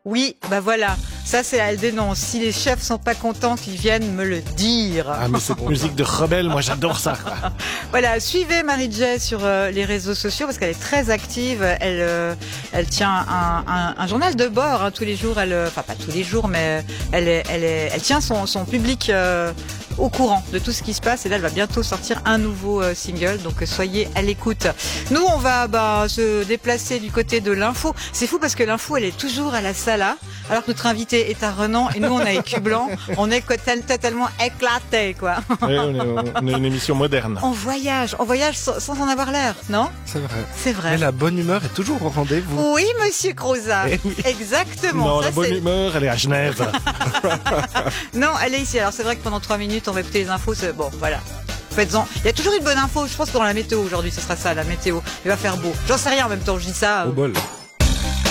Oui, bah voilà. Ça, c'est elle dénonce. Si les chefs sont pas contents, qu'ils viennent me le dire. Ah, mais cette musique de rebelle, moi j'adore ça. Voilà, suivez Marie-Jay sur les réseaux sociaux parce qu'elle est très active. Elle tient un journal de bord hein, tous les jours. Enfin pas tous les jours, mais elle tient son public au courant de tout ce qui se passe. Et là, elle va bientôt sortir un nouveau single. Donc soyez à l'écoute. Nous, on va se déplacer du côté de l'info. C'est fou parce que l'info, elle est toujours à la Sala, alors que notre invité est à Renan et nous, on a écu blanc. On est totalement éclaté, quoi. Oui, on est une émission moderne. On voyage sans en avoir l'air, non? C'est vrai. C'est vrai. Mais la bonne humeur est toujours au rendez-vous. Oui, monsieur Croza. Eh oui. Exactement. Non, Ça, la bonne humeur, elle est à Genève. Non, elle est ici. Alors c'est vrai que pendant 3 minutes, on va écouter les infos. Bon, voilà. Faites-en. Il y a toujours une bonne info. Je pense que dans la météo aujourd'hui, ce sera ça, la météo. Il va faire beau. J'en sais rien en même temps, je dis ça. Au bol.